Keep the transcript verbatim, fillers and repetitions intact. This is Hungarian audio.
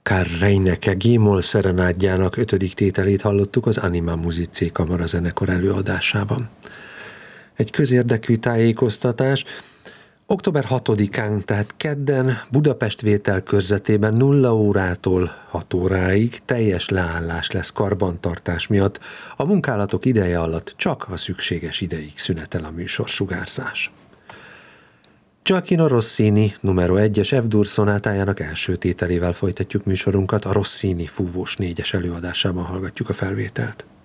Karl Reinecke G-moll szerenádjának ötödik tételét hallottuk az Anima Musicae kamarazenekar előadásában. Egy közérdekű tájékoztatás. október hatodikán, tehát kedden Budapest vételkörzetében nulla órától hat óráig teljes leállás lesz karbantartás miatt. A munkálatok ideje alatt csak a szükséges ideig szünetel a műsorsugárzás. Gioacchino Rossini numero egyes F-dur szonátájának első tételével folytatjuk műsorunkat, a Rossini fúvós négyes előadásában hallgatjuk a felvételt.